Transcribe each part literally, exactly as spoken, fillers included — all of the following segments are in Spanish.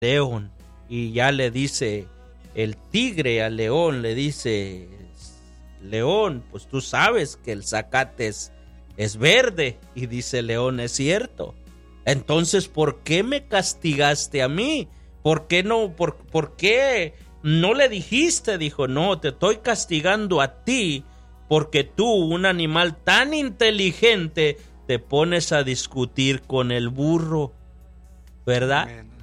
león. Y ya le dice el tigre al león, le dice: león, pues tú sabes que el zacate es, es verde. Y dice el león: es cierto. Entonces, ¿por qué me castigaste a mí? ¿Por qué no, por, por qué no le dijiste? Dijo: no, te estoy castigando a ti porque tú, un animal tan inteligente, te pones a discutir con el burro, ¿verdad? Amén.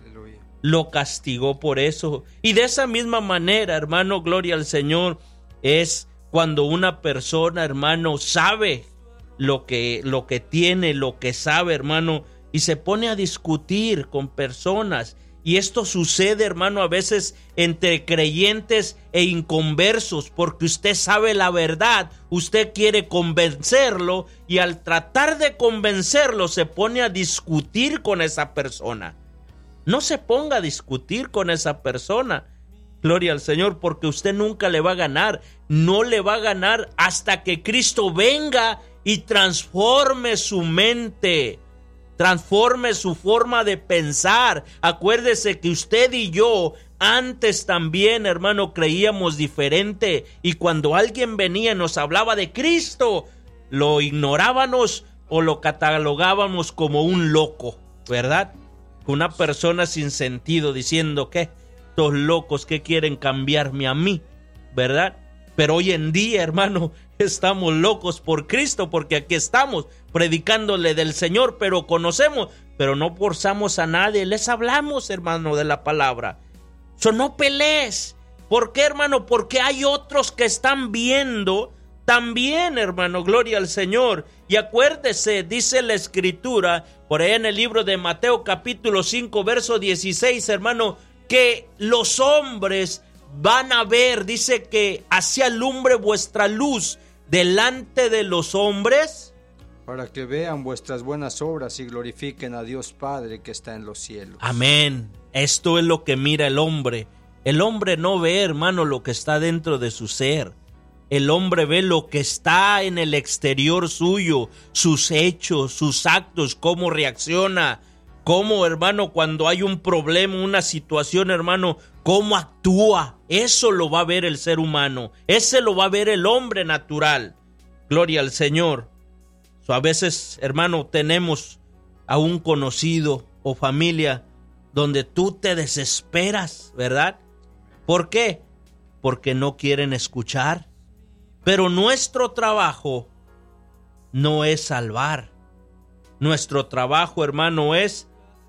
Lo castigó por eso. Y de esa misma manera, hermano, gloria al Señor, es cuando una persona, hermano, sabe lo que, lo que tiene, lo que sabe, hermano, y se pone a discutir con personas. Y esto sucede, hermano, a veces entre creyentes e inconversos, porque usted sabe la verdad, usted quiere convencerlo, y al tratar de convencerlo se pone a discutir con esa persona. No se ponga a discutir con esa persona, gloria al Señor, porque usted nunca le va a ganar. No le va a ganar hasta que Cristo venga y transforme su mente, transforme su forma de pensar. Acuérdese que usted y yo antes también, hermano, creíamos diferente, y cuando alguien venía y nos hablaba de Cristo, lo ignorábamos o lo catalogábamos como un loco, ¿verdad? Una persona sin sentido, diciendo que estos locos que quieren cambiarme a mí, ¿verdad? Pero hoy en día, hermano, estamos locos por Cristo, porque aquí estamos predicándole del Señor, pero conocemos, pero no forzamos a nadie, les hablamos, hermano, de la palabra. So, no pelees. ¿Por qué, hermano? Porque hay otros que están viendo también, hermano, gloria al Señor. Y acuérdese, dice la Escritura, por ahí en el libro de Mateo capítulo cinco, verso dieciséis, hermano, que los hombres van a ver, dice que así alumbre vuestra luz delante de los hombres, para que vean vuestras buenas obras y glorifiquen a Dios Padre que está en los cielos. Amén. Esto es lo que mira el hombre. El hombre no ve, hermano, lo que está dentro de su ser. El hombre ve lo que está en el exterior suyo, sus hechos, sus actos, cómo reacciona, cómo, hermano, cuando hay un problema, una situación, hermano, cómo actúa. Eso lo va a ver el ser humano, ese lo va a ver el hombre natural. Gloria al Señor. So, a veces, hermano, tenemos a un conocido o familia donde tú te desesperas, ¿verdad? ¿Por qué? Porque no quieren escuchar. Pero nuestro trabajo no es salvar. Nuestro trabajo, hermano, es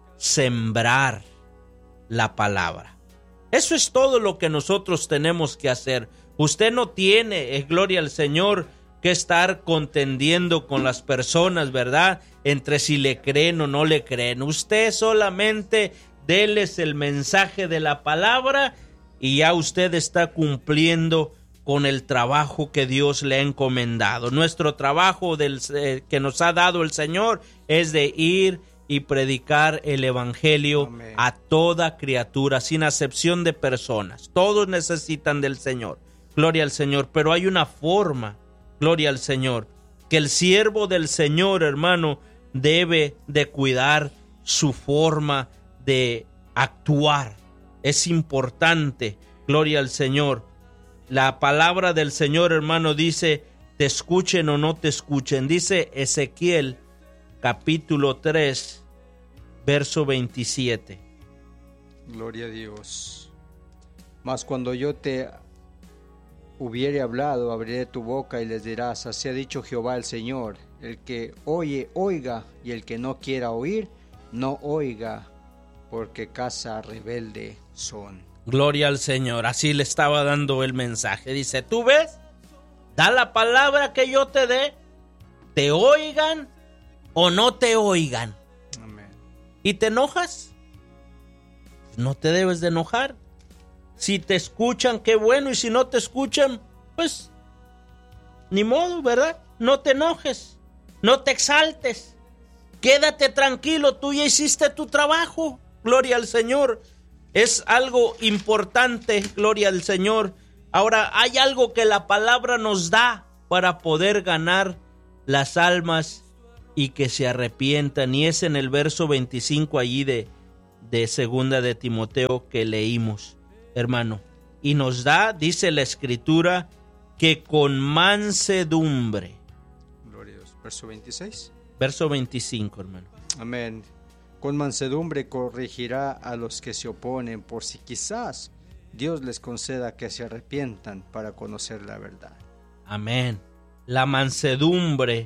sembrar la palabra. Eso es todo lo que nosotros tenemos que hacer. Usted no tiene, es gloria al Señor, que estar contendiendo con las personas, ¿verdad? Entre si le creen o no le creen. Usted solamente déles el mensaje de la palabra y ya usted está cumpliendo con el trabajo que Dios le ha encomendado. Nuestro trabajo del, eh, que nos ha dado el Señor es de ir y predicar el evangelio. Amén. A toda criatura, sin acepción de personas. Todos necesitan del Señor. Gloria al Señor. Pero hay una forma, gloria al Señor, que el siervo del Señor, hermano, debe de cuidar su forma de actuar. Es importante, gloria al Señor. La palabra del Señor, hermano, dice, te escuchen o no te escuchen. Dice Ezequiel capítulo tres, verso veintisiete. Gloria a Dios. Mas cuando yo te hubiere hablado, abriré tu boca y les dirás, así ha dicho Jehová el Señor, el que oye, oiga, y el que no quiera oír, no oiga, porque casa rebelde son. Gloria al Señor. Así le estaba dando el mensaje. Dice, ¿tú ves? Da la palabra que yo te dé, te oigan o no te oigan. Amén. ¿Y te enojas? No te debes de enojar. Si te escuchan, qué bueno, y si no te escuchan, pues ni modo, ¿verdad? No te enojes, no te exaltes, quédate tranquilo, tú ya hiciste tu trabajo. Gloria al Señor. Es algo importante, gloria al Señor. Ahora, hay algo que la palabra nos da para poder ganar las almas y que se arrepientan, y es en el verso veinticinco allí de, de segunda de Timoteo que leímos, hermano. Y nos da, dice la Escritura, que con mansedumbre. Gloria a Dios. Verso veintiséis. Verso veinticinco, hermano. Amén. Con mansedumbre corregirá a los que se oponen, por si quizás Dios les conceda que se arrepientan para conocer la verdad. Amén. La mansedumbre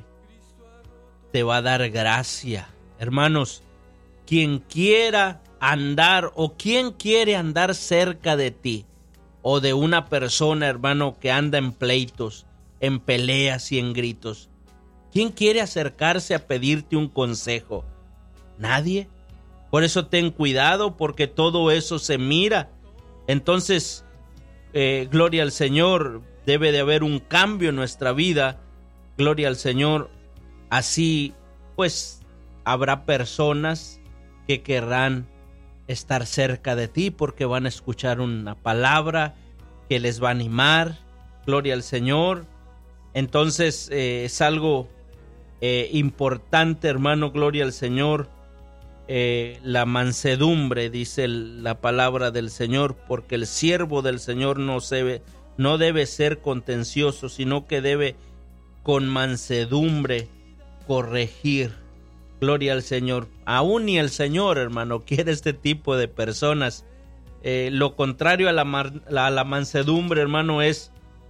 te va a dar gracia. Hermanos, quien quiera andar o quien quiere andar cerca de ti o de una persona, hermano, que anda en pleitos, en peleas y en gritos, ¿quién quiere acercarse a pedirte un consejo? Nadie. Por eso ten cuidado, porque todo eso se mira. Entonces, eh, gloria al Señor, debe de haber un cambio en nuestra vida. Gloria al Señor. Así, pues, habrá personas que querrán estar cerca de ti porque van a escuchar una palabra que les va a animar. Gloria al Señor. Entonces, eh, es algo eh, importante, hermano, gloria al Señor. Eh, la mansedumbre, dice la palabra del Señor, porque el siervo del Señor no, se, no debe ser contencioso, sino que debe con mansedumbre corregir. Gloria al Señor. Aún ni el Señor, hermano, quiere este tipo de personas. Eh, lo contrario a la, a la mansedumbre, hermano, es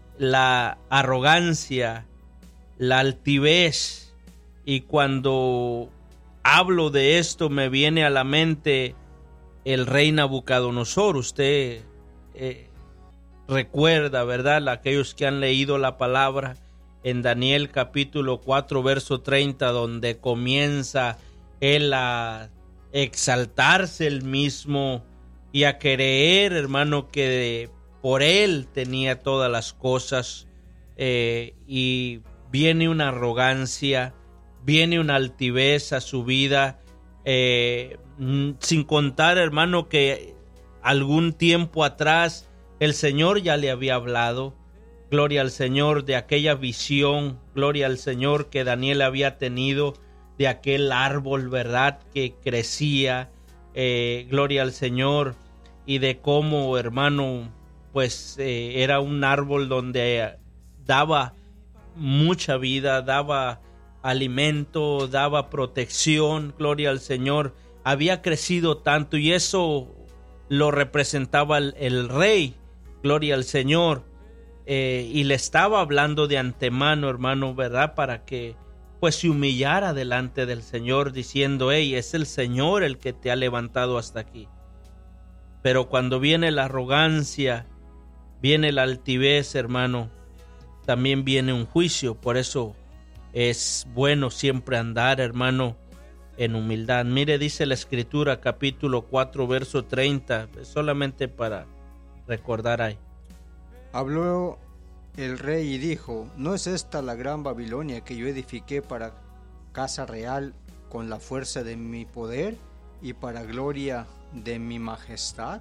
la arrogancia, la altivez. Y cuando hablo de esto, me viene a la mente el rey Nabucodonosor. Usted eh, recuerda, ¿verdad? Aquellos que han leído la palabra en Daniel capítulo cuatro, verso treinta, donde comienza él a exaltarse él mismo y a creer, hermano, que por él tenía todas las cosas, eh, y viene una arrogancia, viene una altivez a su vida, eh, sin contar, hermano, que algún tiempo atrás el Señor ya le había hablado. Gloria al Señor, de aquella visión, gloria al Señor que Daniel había tenido, de aquel árbol, ¿verdad?, que crecía, eh, gloria al Señor, y de cómo, hermano, pues eh, era un árbol donde daba mucha vida, daba alimento, daba protección, gloria al Señor. Había crecido tanto y eso lo representaba el, el rey, gloria al Señor. Eh, y le estaba hablando de antemano, hermano, ¿verdad?, para que pues se humillara delante del Señor, diciendo: hey, es el Señor el que te ha levantado hasta aquí. Pero cuando viene la arrogancia, viene la altivez, hermano, también viene un juicio. Por eso es bueno siempre andar, hermano, en humildad. Mire, dice la Escritura, capítulo cuatro, verso treinta, solamente para recordar ahí. Habló el rey y dijo: ¿no es esta la gran Babilonia que yo edifiqué para casa real con la fuerza de mi poder y para gloria de mi majestad?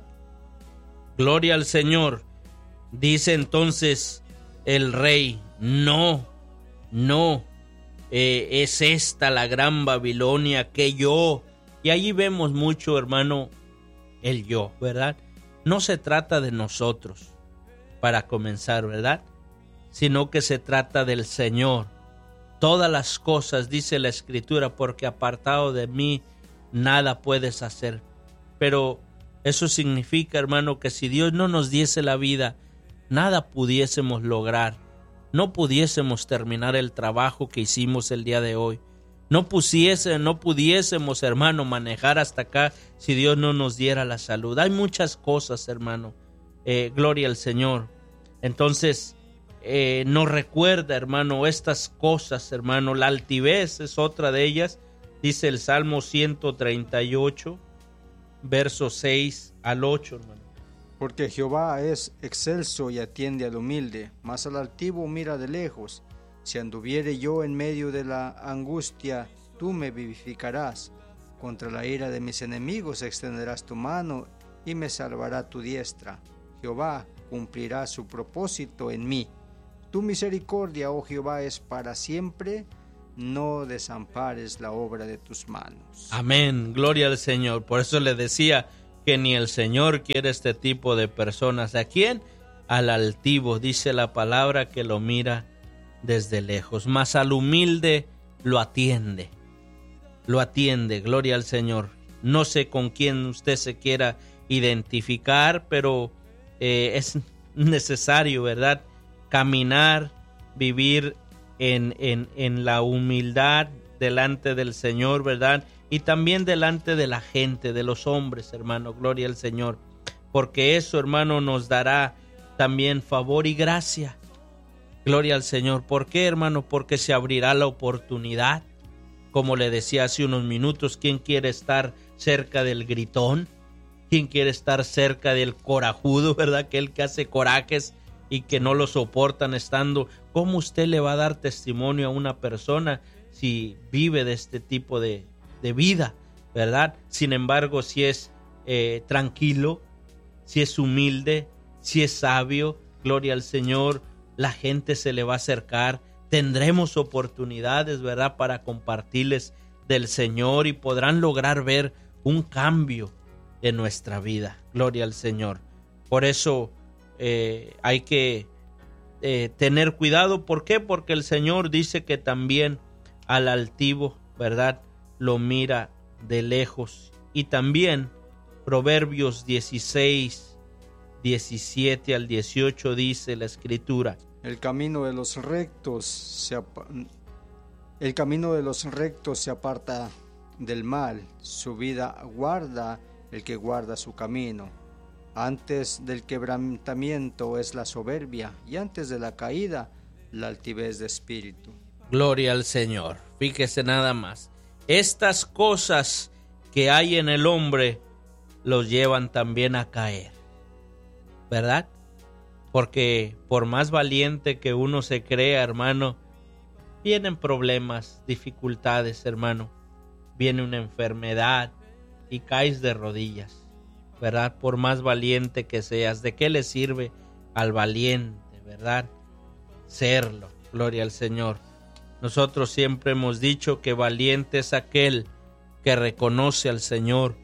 Gloria al Señor. Dice entonces el rey: no, no, eh, es esta la gran Babilonia que yo. Y allí vemos mucho, hermano, el yo, ¿verdad? No se trata de nosotros, para comenzar, ¿verdad?, sino que se trata del Señor. Todas las cosas, dice la Escritura, porque apartado de mí nada puedes hacer. Pero eso significa, hermano, que si Dios no nos diese la vida, nada pudiésemos lograr. No pudiésemos terminar el trabajo que hicimos el día de hoy. No pusiese, no pudiésemos, hermano, manejar hasta acá si Dios no nos diera la salud. Hay muchas cosas, hermano. Eh, gloria al Señor. Entonces, eh, nos recuerda, hermano, estas cosas, hermano. La altivez es otra de ellas. Dice el Salmo ciento treinta y ocho, versos seis al ocho, hermano. Porque Jehová es excelso y atiende al humilde, mas al altivo mira de lejos. Si anduviere yo en medio de la angustia, tú me vivificarás. Contra la ira de mis enemigos extenderás tu mano y me salvará tu diestra. Jehová cumplirá su propósito en mí. Tu misericordia, oh Jehová, es para siempre no desampares la obra de tus manos. Amén, gloria al Señor. Por eso le decía que ni el Señor quiere este tipo de personas. ¿A quién? Al altivo, dice la palabra, que lo mira desde lejos, mas al humilde lo atiende, lo atiende, gloria al Señor. No sé con quién usted se quiera identificar, pero eh, es necesario, ¿verdad?, caminar, vivir en, en, en la humildad delante del Señor, ¿verdad?, y también delante de la gente, de los hombres, hermano, gloria al Señor, porque eso, hermano, nos dará también favor y gracia. Gloria al Señor. ¿Por qué, hermano? Porque se abrirá la oportunidad. Como le decía hace unos minutos, ¿quién quiere estar cerca del gritón? ¿Quién quiere estar cerca del corajudo, verdad? Aquel que hace corajes y que no lo soportan estando. ¿Cómo usted le va a dar testimonio a una persona si vive de este tipo de, de vida, verdad? Sin embargo, si es eh, tranquilo, si es humilde, si es sabio, gloria al Señor, la gente se le va a acercar, tendremos oportunidades, ¿verdad?, para compartirles del Señor y podrán lograr ver un cambio en nuestra vida, gloria al Señor. Por eso eh, hay que eh, tener cuidado. ¿Por qué? Porque el Señor dice que también al altivo, ¿verdad?, lo mira de lejos. Y también Proverbios dieciséis, diecisiete al dieciocho dice la Escritura: El camino de los rectos se apa- el camino de los rectos se aparta del mal, su vida guarda el que guarda su camino. Antes del quebrantamiento es la soberbia, y antes de la caída la altivez de espíritu. Gloria al Señor. Fíjese nada más. Estas cosas que hay en el hombre los llevan también a caer, ¿verdad? Porque por más valiente que uno se crea, hermano, vienen problemas, dificultades, hermano. Viene una enfermedad y caes de rodillas, ¿verdad? Por más valiente que seas, ¿de qué le sirve al valiente, verdad, serlo? Gloria al Señor. Nosotros siempre hemos dicho que valiente es aquel que reconoce al Señor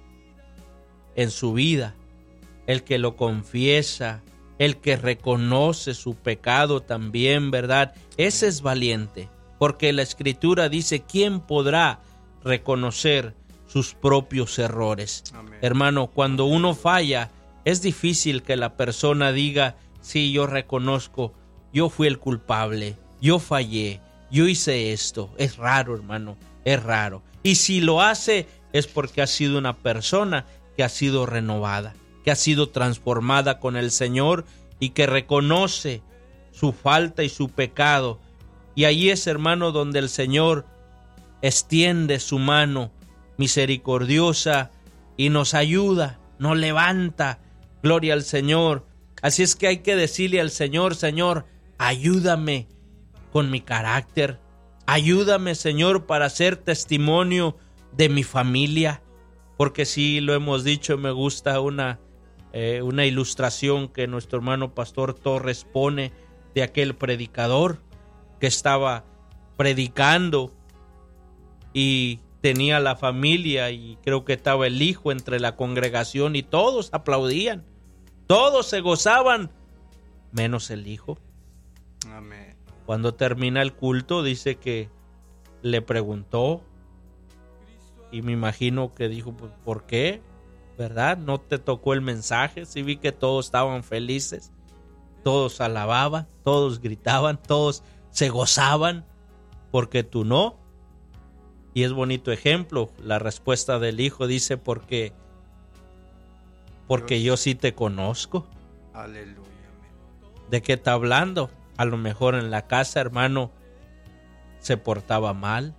en su vida, el que lo confiesa, el que reconoce su pecado también, ¿verdad? Ese es valiente, porque la Escritura dice: ¿quién podrá reconocer sus propios errores? Amén. Hermano, cuando uno falla, es difícil que la persona diga: sí, yo reconozco, yo fui el culpable, yo fallé, yo hice esto. Es raro, hermano, es raro. Y si lo hace, es porque ha sido una persona que ha sido renovada, que ha sido transformada con el Señor y que reconoce su falta y su pecado. Y ahí es, hermano, donde el Señor extiende su mano misericordiosa y nos ayuda, nos levanta. Gloria al Señor. Así es que hay que decirle al Señor: Señor, ayúdame con mi carácter. Ayúdame, Señor, para ser testimonio de mi familia. Porque sí, lo hemos dicho, me gusta una, eh, una ilustración que nuestro hermano Pastor Torres pone de aquel predicador que estaba predicando y tenía la familia, y creo que estaba el hijo entre la congregación, y todos aplaudían, todos se gozaban, menos el hijo. Amén. Cuando termina el culto, dice que le preguntó, y me imagino que dijo: pues, ¿por qué? ¿Verdad? ¿No te tocó el mensaje? Sí, vi que todos estaban felices, todos alababan, todos gritaban, todos se gozaban, porque tú no. Y es bonito ejemplo. La respuesta del hijo dice: porque porque Dios, yo sí te conozco. Aleluya. ¿De qué está hablando? A lo mejor en la casa, hermano, se portaba mal.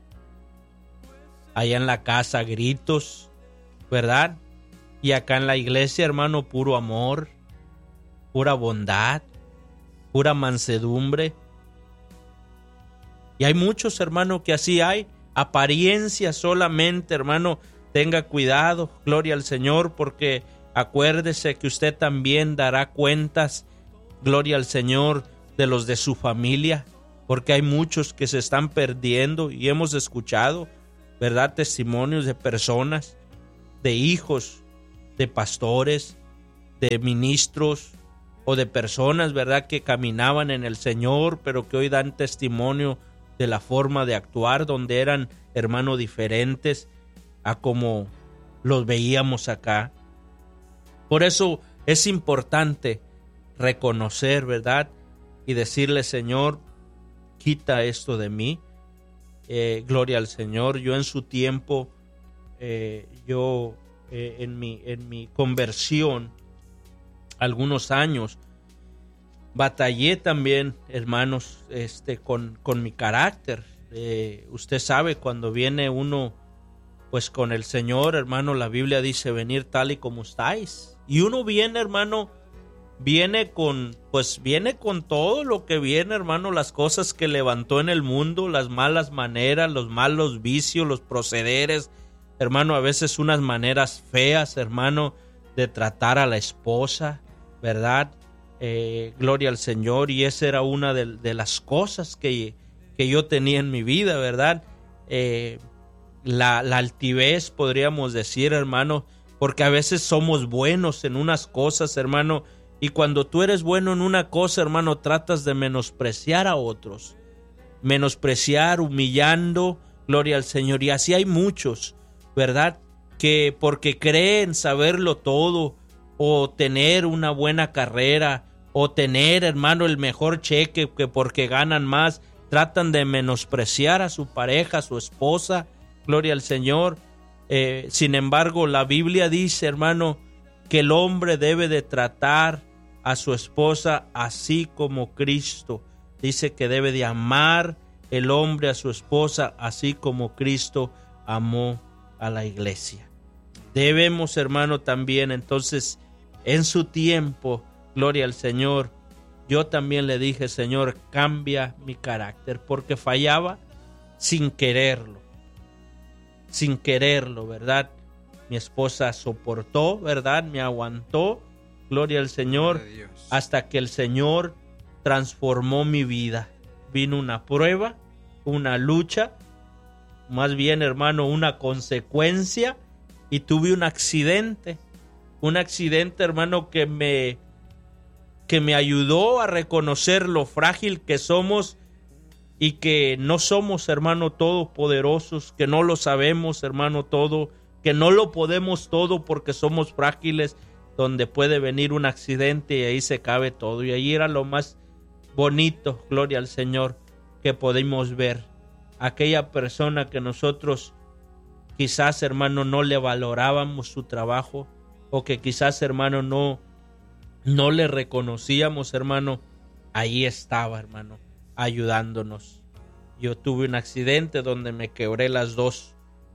Allá en la casa gritos, ¿verdad? Y acá en la iglesia, hermano, puro amor, pura bondad, pura mansedumbre. Y hay muchos, hermano, que así hay. Apariencia solamente, hermano. Tenga cuidado, gloria al Señor, porque acuérdese que usted también dará cuentas, gloria al Señor, de los de su familia. porque hay muchos que se están perdiendo y hemos escuchado, ¿verdad?, testimonios de personas, de hijos, de pastores, de ministros o de personas, ¿verdad?, que caminaban en el Señor, pero que hoy dan testimonio de la forma de actuar, donde eran, hermanos, diferentes a como los veíamos acá. Por eso es importante reconocer, ¿verdad?, y decirle: Señor, quita esto de mí. Eh, gloria al Señor. Yo en su tiempo, eh, yo eh, en mi, en mi conversión, algunos años, batallé también, hermanos, este, con, con mi carácter. Eh, usted sabe, cuando viene uno pues con el Señor, hermano, la Biblia dice venir tal y como estáis. Y uno viene, hermano, viene con, pues viene con todo lo que viene, hermano, las cosas que levantó en el mundo, las malas maneras, los malos vicios, los procederes, hermano, a veces unas maneras feas, hermano, de tratar a la esposa, ¿verdad? Eh, gloria al Señor. Y esa era una de, de las cosas que, que yo tenía en mi vida, ¿verdad? Eh, la, la altivez, podríamos decir, hermano, porque a veces somos buenos en unas cosas, hermano, y cuando tú eres bueno en una cosa, hermano, tratas de menospreciar a otros, menospreciar, humillando, gloria al Señor. Y así hay muchos, ¿verdad?, que porque creen saberlo todo, o tener una buena carrera, o tener, hermano, el mejor cheque, que porque ganan más, tratan de menospreciar a su pareja, a su esposa, gloria al Señor. Eh, sin embargo, la Biblia dice, hermano, que el hombre debe de tratar a su esposa así como Cristo. Dice que debe de amar el hombre a su esposa así como Cristo amó a la iglesia. Debemos, hermano, también, entonces, en su tiempo, gloria al Señor, yo también le dije: Señor, cambia mi carácter, porque fallaba sin quererlo, sin quererlo, ¿verdad? Mi esposa soportó, ¿verdad? Me aguantó, gloria al Señor, hasta que el Señor transformó mi vida. Vino una prueba, una lucha, más bien, hermano, una consecuencia, y tuve un accidente, un accidente, hermano, que me, que me ayudó a reconocer lo frágil que somos y que no somos, hermano, todopoderosos, que no lo sabemos, hermano, todo, que no lo podemos todo porque somos frágiles, donde puede venir un accidente y ahí se cabe todo. Y ahí era lo más bonito, gloria al Señor, que podemos ver. Aquella persona que nosotros quizás, hermano, no le valorábamos su trabajo, o que quizás, hermano, no, no le reconocíamos, hermano, ahí estaba, hermano, ayudándonos. Yo tuve un accidente donde me quebré las dos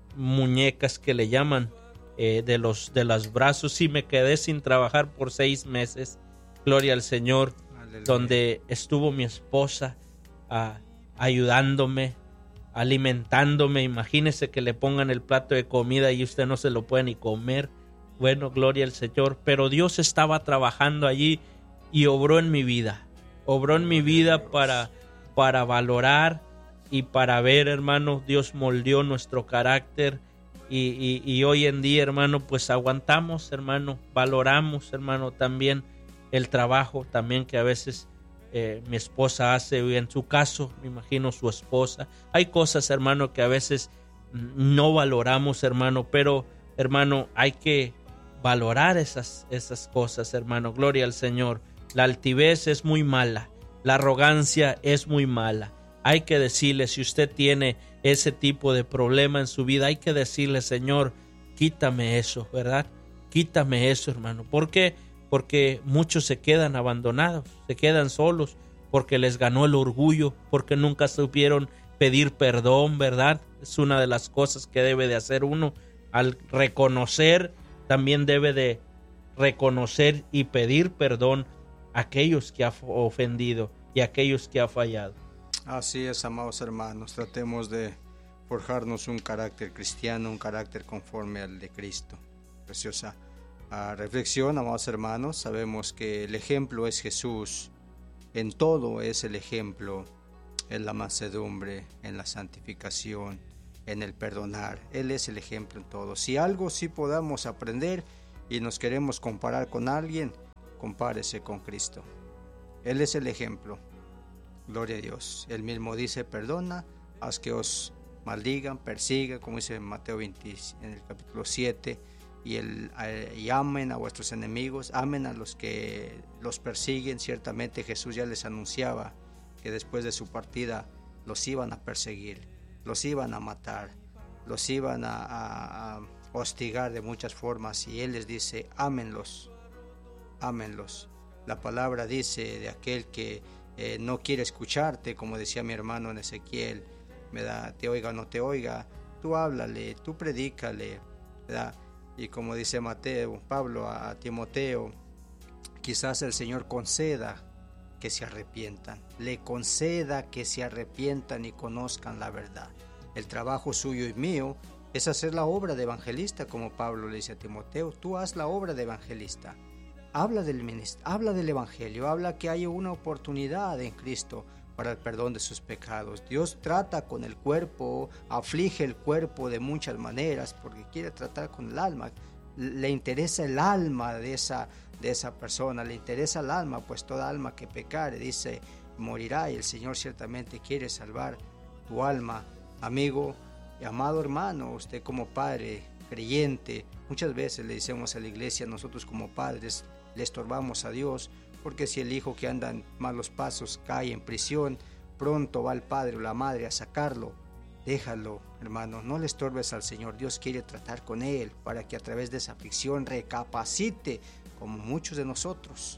muñecas que le llaman eh, de los de los brazos, y me quedé sin trabajar por seis meses. Gloria al Señor. Aleluya. Donde estuvo mi esposa ah, ayudándome, alimentándome. Imagínese que le pongan el plato de comida y usted no se lo puede ni comer. Bueno, gloria al Señor. Pero Dios estaba trabajando allí y obró en mi vida. Obró en mi vida para, para valorar y para ver, hermano. Dios moldeó nuestro carácter y, y, y hoy en día, hermano, pues aguantamos, hermano. Valoramos, hermano, también el trabajo también que a veces eh, mi esposa hace, y en su caso, me imagino su esposa. Hay cosas, hermano, que a veces no valoramos, hermano, pero, hermano, hay que valorar esas, esas cosas, hermano. Gloria al Señor. La altivez es muy mala, la arrogancia es muy mala. Hay que decirle, si usted tiene ese tipo de problema en su vida, hay que decirle: Señor, quítame eso, ¿verdad? Quítame eso, hermano. ¿Por qué? Porque muchos se quedan abandonados, se quedan solos, porque les ganó el orgullo, porque nunca supieron pedir perdón, ¿verdad? Es una de las cosas que debe de hacer uno. Al reconocer, también debe de reconocer y pedir perdón a aquellos que ha ofendido y a aquellos que ha fallado. Así es, amados hermanos, tratemos de forjarnos un carácter cristiano, un carácter conforme al de Cristo. Preciosa uh, reflexión, amados hermanos. Sabemos que el ejemplo es Jesús, en todo es el ejemplo en la mansedumbre, en la santificación, en el perdonar. Él es el ejemplo en todo. Si algo sí podamos aprender y nos queremos comparar con alguien, compárese con Cristo. Él es el ejemplo. Gloria a Dios. Él mismo dice, perdona, haz que os maldigan, persigan, como dice en Mateo veinte, en el capítulo siete, y, el, y amen a vuestros enemigos, amen a los que los persiguen. Ciertamente Jesús ya les anunciaba que después de su partida los iban a perseguir, los iban a matar, los iban a, a, a hostigar de muchas formas, y Él les dice, ámenlos, ámenlos. La palabra dice de aquel que eh, no quiere escucharte, como decía mi hermano en Ezequiel, ¿verdad? Te oiga o no te oiga, tú háblale, tú predícale, ¿verdad? Y como dice Mateo, Pablo a, a Timoteo, quizás el Señor conceda que se arrepientan, le conceda que se arrepientan y conozcan la verdad. El trabajo suyo y mío es hacer la obra de evangelista, como Pablo le dice a Timoteo, tú haz la obra de evangelista. Habla del minist- habla del evangelio, habla que hay una oportunidad en Cristo para el perdón de sus pecados. Dios trata con el cuerpo, aflige el cuerpo de muchas maneras porque quiere tratar con el alma. Le interesa el alma de esa, de esa persona, le interesa el alma, pues toda alma que pecare, dice, morirá, y el Señor ciertamente quiere salvar tu alma. Amigo y amado hermano, usted como padre creyente, muchas veces le decimos a la iglesia, nosotros como padres le estorbamos a Dios, porque si el hijo que anda en malos pasos cae en prisión, pronto va el padre o la madre a sacarlo. Déjalo, hermano, no le estorbes al Señor. Dios quiere tratar con él para que a través de esa aflicción recapacite, como muchos de nosotros.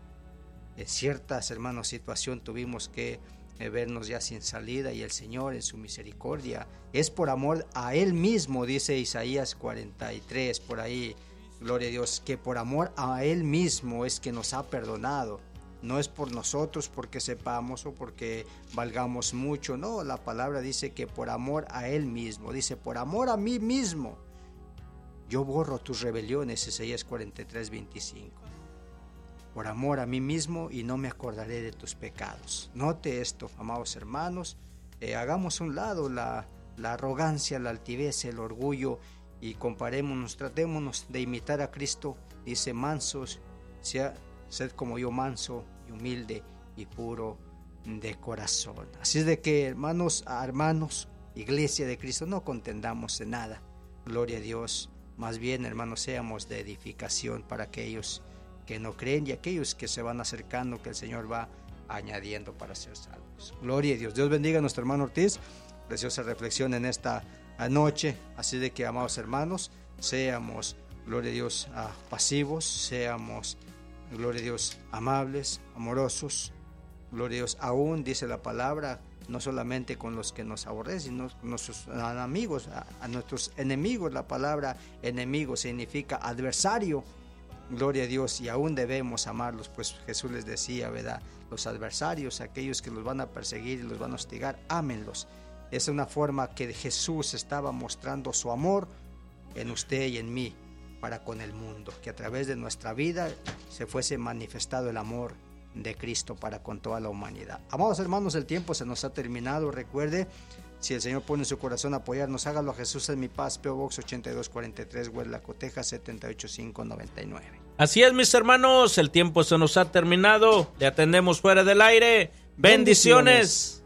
En ciertas, hermanos, situaciones tuvimos que eh, vernos ya sin salida, y el Señor en su misericordia, es por amor a Él mismo, dice Isaías cuarenta y tres, por ahí, gloria a Dios, que por amor a Él mismo es que nos ha perdonado. No es por nosotros, porque sepamos o porque valgamos mucho. No, la palabra dice que por amor a Él mismo. Dice, por amor a mí mismo, yo borro tus rebeliones, Isaías cuarenta y tres, veinticinco. Por amor a mí mismo, y no me acordaré de tus pecados. Note esto, amados hermanos. Eh, hagamos a un lado la, la arrogancia, la altivez, el orgullo, y comparémonos, tratémonos de imitar a Cristo. Dice, mansos, sea, sed como yo, manso y humilde y puro de corazón. Así es de que, hermanos, hermanos, iglesia de Cristo, no contendamos en nada. Gloria a Dios. Más bien, hermanos, seamos de edificación para aquellos que no creen y aquellos que se van acercando, que el Señor va añadiendo para ser salvos. Gloria a Dios. Dios bendiga a nuestro hermano Ortiz. Preciosa reflexión en esta noche. Así de que, amados hermanos, seamos, gloria a Dios, uh, pasivos, seamos, gloria a Dios, amables, amorosos, gloria a Dios, aún dice la palabra, no solamente con los que nos aborrecen, sino con nuestros amigos, a, a nuestros enemigos. La palabra enemigo significa adversario, gloria a Dios, y aún debemos amarlos, pues Jesús les decía, ¿verdad? Los adversarios, aquellos que los van a perseguir y los van a hostigar, ámenlos. Es una forma que Jesús estaba mostrando su amor en usted y en mí para con el mundo, que a través de nuestra vida se fuese manifestado el amor de Cristo para con toda la humanidad. Amados hermanos, el tiempo se nos ha terminado. Recuerde, si el Señor pone en su corazón apoyarnos, hágalo a Jesús en mi paz, P O Box ochenta y dos cuarenta y tres, Huelaco, Texas setenta y ocho cinco noventa y nueve. Así es, mis hermanos, el tiempo se nos ha terminado. Le atendemos fuera del aire. Bendiciones. Bendiciones.